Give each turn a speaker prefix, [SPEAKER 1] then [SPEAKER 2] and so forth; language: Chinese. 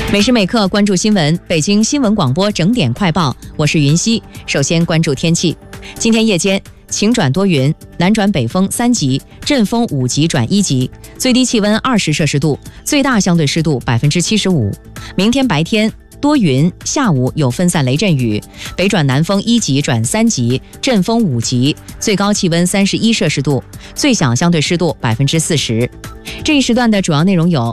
[SPEAKER 1] 每时每刻关注新闻，北京新闻广播整点快报，我是云溪。首先关注天气，今天夜间晴转多云，南转北风3级，阵风5级转1级，最低气温20摄氏度，最大相对湿度75%。明天白天多云，下午有分散雷阵雨，北转南风1级转3级，阵风5级，最高气温31摄氏度，最小相对湿度40%。这一时段的主要内容有：